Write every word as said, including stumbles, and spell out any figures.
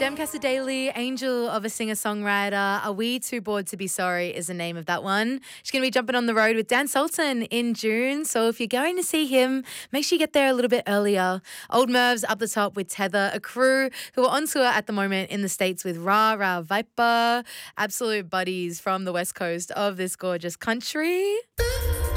Jem Casadei, Angel of a Singer-Songwriter. Are We Too Bored to Be Sorry is the name of that one. She's going to be jumping on the road with Dan Sultan in June. So if you're going to see him, make sure you get there a little bit earlier. Old Mervs up the top with Tether, a crew who are on tour at the moment in the States with Ra Ra Viper. Absolute buddies from the west coast of this gorgeous country.